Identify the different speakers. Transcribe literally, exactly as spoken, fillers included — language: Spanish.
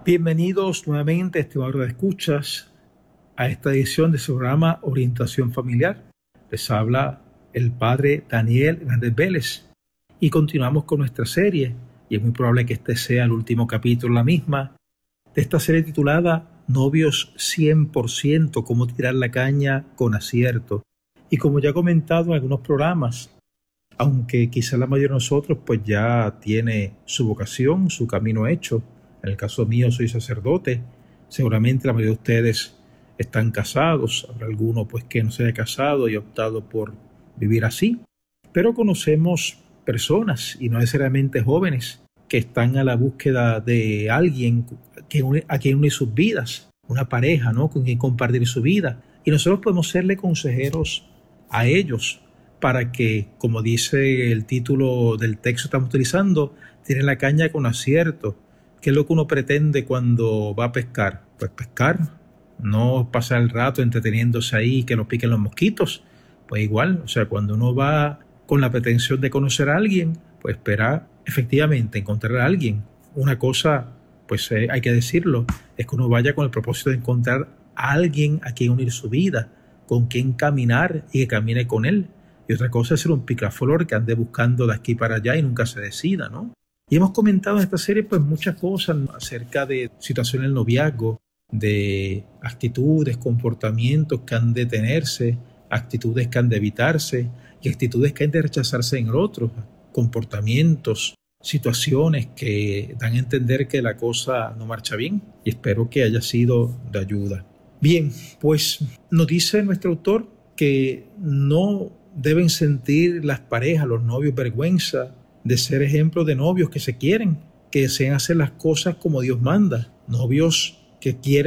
Speaker 1: Bienvenidos nuevamente, estimados escuchas, a esta edición de su programa Orientación Familiar. Les habla el padre Daniel Hernández Vélez y continuamos con nuestra serie, y es muy probable que este sea el último capítulo, la misma, de esta serie titulada Novios cien por ciento, cómo tirar la caña con acierto. Y como ya he comentado en algunos programas, aunque quizá la mayoría de nosotros pues ya tiene su vocación, su camino hecho. En el caso mío soy sacerdote, seguramente la mayoría de ustedes están casados, habrá alguno pues que no se haya casado y ha optado por vivir así, pero conocemos personas, y no necesariamente jóvenes, que están a la búsqueda de alguien que une, a quien unir sus vidas, una pareja, ¿no?, con quien compartir su vida, y nosotros podemos serle consejeros a ellos para que, como dice el título del texto que estamos utilizando, tiren la caña con acierto. ¿Qué es lo que uno pretende cuando va a pescar? Pues pescar, no pasar el rato entreteniéndose ahí y que nos piquen los mosquitos. Pues igual, o sea, cuando uno va con la pretensión de conocer a alguien, pues espera efectivamente encontrar a alguien. Una cosa, pues eh, hay que decirlo, es que uno vaya con el propósito de encontrar a alguien a quien unir su vida, con quien caminar y que camine con él. Y otra cosa es ser un picaflor que ande buscando de aquí para allá y nunca se decida, ¿no? Y hemos comentado en esta serie pues muchas cosas acerca de situaciones del noviazgo, de actitudes, comportamientos que han de tenerse, actitudes que han de evitarse y actitudes que han de rechazarse en el otro, comportamientos, situaciones que dan a entender que la cosa no marcha bien, y espero que haya sido de ayuda. Bien, pues nos dice nuestro autor que no deben sentir las parejas, los novios, vergüenza de ser ejemplos de novios que se quieren, que desean hacer las cosas como Dios manda, novios que quieren